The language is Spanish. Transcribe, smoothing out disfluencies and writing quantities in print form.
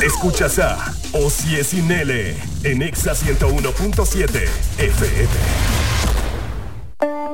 Escuchas a Osie Sinele en Exa 101.7 FM.